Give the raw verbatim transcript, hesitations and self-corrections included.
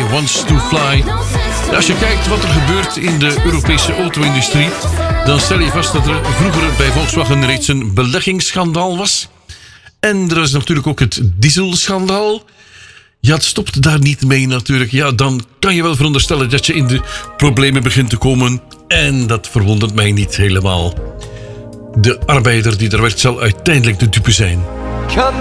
Wants to Fly. Als je kijkt wat er gebeurt in de Europese auto-industrie, dan stel je vast dat er vroeger bij Volkswagen reeds een beleggingsschandaal was. En er is natuurlijk ook het dieselschandaal. Ja, het stopt daar niet mee natuurlijk. Ja, dan kan je wel veronderstellen dat je in de problemen begint te komen. En dat verwondert mij niet helemaal. De arbeider die er werkt zal uiteindelijk de dupe zijn. Kan